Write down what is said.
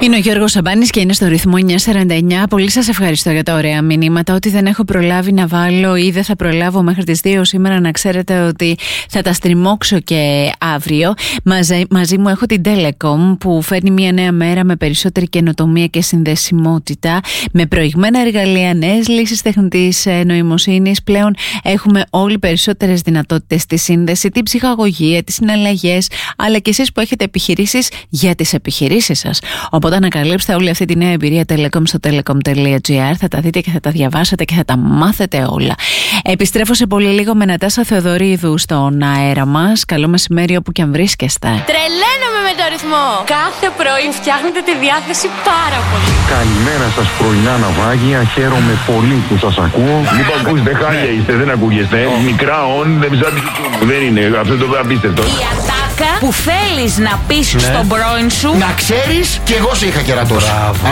Είναι ο Γιώργος Σαμπάνης και είναι στο ρυθμό 949. Πολύ σας ευχαριστώ για τα ωραία μηνύματα. Ό,τι δεν έχω προλάβει να βάλω ή δεν θα προλάβω μέχρι τις 2 σήμερα, να ξέρετε ότι θα τα στριμώξω και αύριο. Μαζί μου έχω την Telecom, που φέρνει μια νέα μέρα με περισσότερη καινοτομία και συνδεσιμότητα, με προηγμένα εργαλεία, νέες λύσεις τεχνητής νοημοσύνης. Πλέον έχουμε όλοι περισσότερες δυνατότητες στη σύνδεση, την ψυχαγωγία, τις συναλλαγές, αλλά και εσείς που έχετε επιχειρήσεις, για τις επιχειρήσεις σας. Οπότε ανακαλύψτε όλη αυτή τη νέα εμπειρία Telecom στο telecom.gr. Θα τα δείτε και θα τα διαβάσετε και θα τα μάθετε όλα. Επιστρέφω σε πολύ λίγο με Νατάσα Θεοδωρίδου στον αέρα μας. Καλό μεσημέρι όπου και αν βρίσκεστε. Τρελαίνομαι με το ρυθμό. Κάθε πρωί φτιάχνετε τη διάθεση πάρα πολύ. Καλημέρα σας πρωινά ναυάγια. Χαίρομαι πολύ που σας ακούω. Μην ακούστε, χάλια είστε, δεν ακούγεστε. Μικρά όν, δεν είναι. Αυτό το απίστευτο. Η ατάκα που θέλεις να πεις στον πρώην σου. Να ξέρεις, κι εγώ σε είχα κερατώσει.